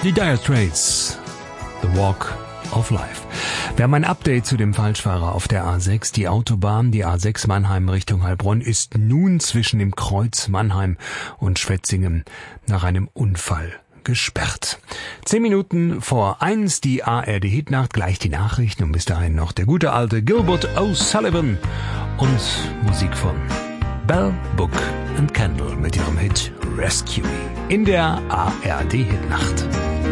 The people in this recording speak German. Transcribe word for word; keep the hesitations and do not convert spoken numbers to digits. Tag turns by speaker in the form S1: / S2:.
S1: Die Dire Straits, The Walk of Life. Wir haben ein Update zu dem Falschfahrer auf der A sechs. Die Autobahn, die A sechs Mannheim Richtung Heilbronn, ist nun zwischen dem Kreuz Mannheim und Schwetzingen nach einem Unfall gesperrt. Zehn Minuten vor eins, die A R D Hitnacht, gleich die Nachrichten und bis dahin noch der gute alte Gilbert O'Sullivan und Musik von Bell, Book and Candle mit ihrem Hit Rescue Me in der A R D Hitnacht.